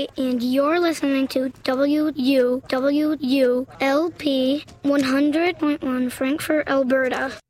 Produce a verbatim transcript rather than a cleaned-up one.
Ray, and you're listening to W U W U L P one hundred point one Frankfurt, Alberta.